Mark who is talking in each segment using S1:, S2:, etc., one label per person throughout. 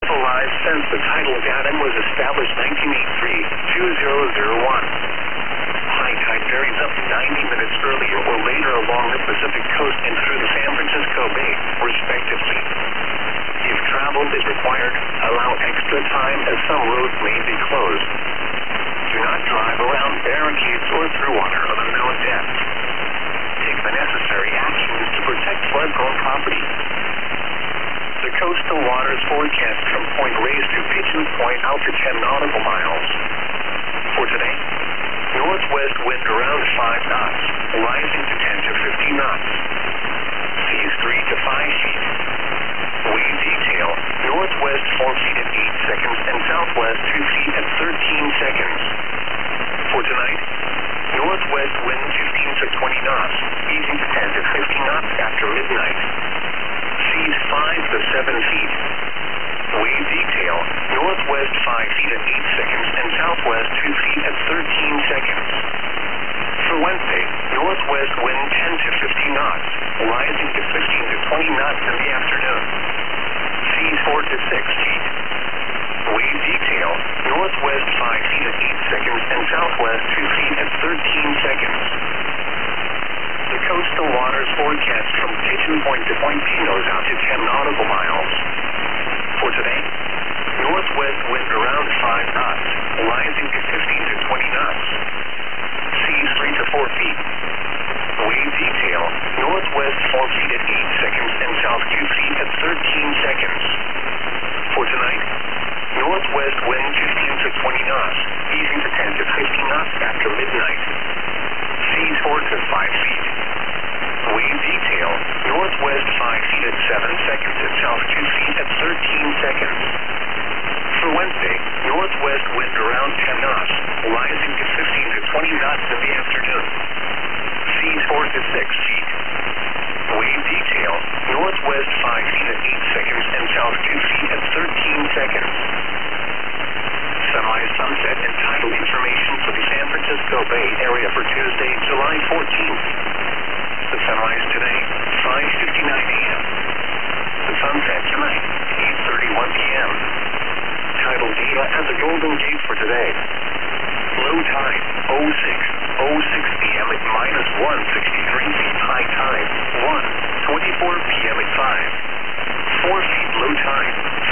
S1: Alive since the tidal datum was established 1983-2001. High tide varies up to 90 minutes earlier or later along the Pacific coast and through the San Francisco Bay, respectively. If travel is required, allow extra time as some roads may be closed. Do not drive around barricades or through water of unknown depth. Take the necessary actions to protect flood-prone property. The coastal waters forecast from Point Reyes to Pigeon Point out to 10 nautical miles. For today, northwest wind around 5 knots, rising to 10 to 15 knots. Seas 3 to 5 feet. Wave detail, northwest 4 feet at 8 seconds and southwest 2 feet at 13 seconds. For tonight, northwest wind 15 to 20 knots, easing to 10 to 15 knots after midnight. Seas 5 to 7 feet. Wave detail, northwest 5 feet at 8 seconds and southwest 2 feet at 13 seconds. For Wednesday, northwest wind 10 to 15 knots, rising to 15 to 20 knots in the afternoon. Seas 4 to 6 feet. Wave detail, northwest 5 feet at 8 seconds and southwest 2 feet at 13 seconds. The coastal waters forecast from Pigeon Point to Point Pinos out to 10 nautical miles. For today, northwest wind around 5 knots, rising to 15 to 20 knots. Seas 3 to 4 feet. Wave detail, northwest 4 feet at 8 seconds and south 2 feet at 13 seconds. For tonight, northwest wind 15 to 20 knots, easing to 10 to 15 knots after midnight. Seas 4 to 5 feet. Wave detail, northwest 5 feet at 7 seconds and south 2 feet at 13 seconds. For Wednesday, northwest wind around 10 knots, rising to 15 to 20 knots in the afternoon. Seas 4 to 6 feet. Wave detail, northwest 5 feet at 8 seconds and south 2 feet at 13 seconds. Sunrise, sunset, and tidal information for the San Francisco Bay Area for Tuesday, July 14th. The sunrise today, 5:59 a.m. The sunset tonight, 8:31 p.m. Tidal data at the Golden Gate for today. Low tide, 06:06 p.m. at minus 163 feet. High tide, 1:24 p.m. at 5. 4 feet low tide,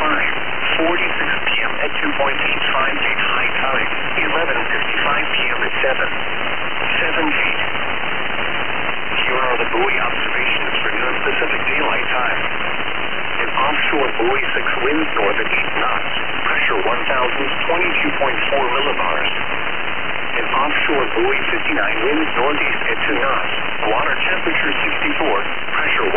S1: 5:46 p.m. at 2.85 feet. High tide, 11:55 p.m. at 7 feet. Here are the buoy observations for noon Pacific Daylight Time. An offshore buoy 6 winds north at 8 knots, pressure 1,022.4 millibars. An offshore buoy 59 winds northeast at 2 knots, water temperature 64, pressure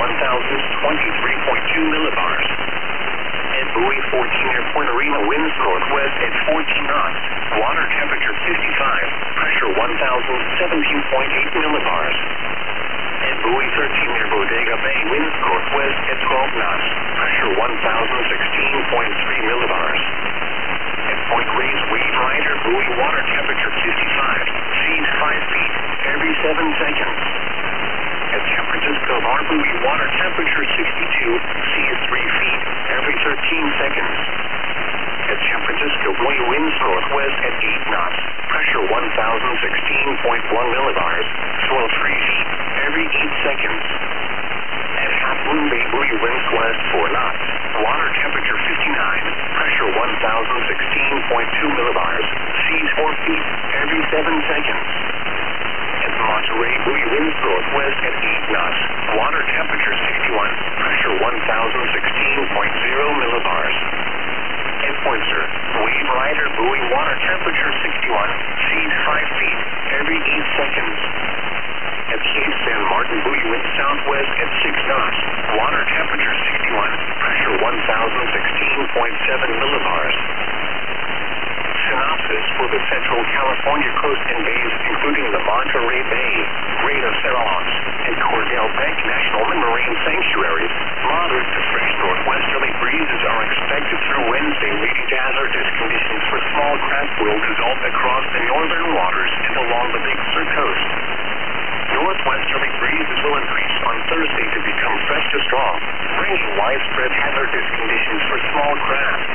S1: 1,023.2 millibars. And buoy 14 near Point Arena winds northwest at 14 knots, water temperature 55, pressure 1,017.8 millibars. And buoy 13 near Bodega Bay winds northwest at 12 knots, pressure 1,016.3 millibars. At Point Reyes Wave Rider buoy water temperature 55, seas 5 feet every 7 seconds. At San Francisco Bar buoy water temperature 62, seas 3 feet every 13 seconds. At San Francisco buoy winds northwest at 8 knots, pressure 1,016.1 millibars, swell 3 feet every 8 seconds. At Half Moon Bay buoy winds west 4 knots, water temperature 59, pressure 1,016.2 millibars, seas 4 feet every 7 seconds. At Monterey buoy winds northwest at 8 knots, water temperature 61, pressure 1,016.0 millibars. At Pointer, Wave Rider buoy water temperature 61, seas 5 feet every 8 seconds. At Cape San Martin buoy wind southwest at 6 knots, water temperature 61, pressure 1,016.7 millibars. Synopsis for the Central California coast and bays, including the Monterey Bay, Great Oceanos, and Cordell Bank National Marine Sanctuaries. Moderate to fresh northwesterly breezes are expected through Wednesday, leading to hazardous conditions for small craft will develop across the northern waters and along the Big Sur coast. Northwesterly breezes will increase on Thursday to become fresh to strong, bringing widespread hazardous conditions for small craft.